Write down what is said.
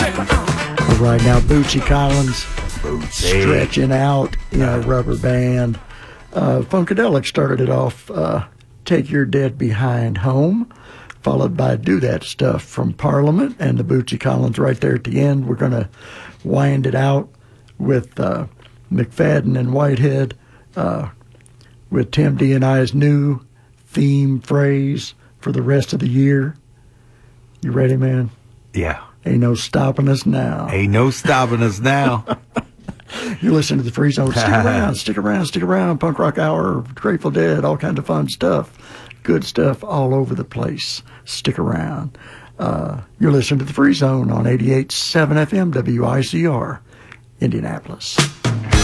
All right, now Bootsy Collins, stretching out, Rubber Band. Funkadelic started it off, Take Your Dead Behind Home, followed by Do That Stuff from Parliament, and the Bootsy Collins right there at the end. We're going to wind it out with McFadden and Whitehead, with Tim D and I's new theme phrase for the rest of the year. You ready, man? Yeah. Ain't no stopping us now. Ain't no stopping us now. You listen to the Free Zone. Stick around. Punk Rock Hour, Grateful Dead, all kinds of fun stuff. Good stuff all over the place. Stick around. You're listening to the Free Zone on 88.7 FM WICR, Indianapolis.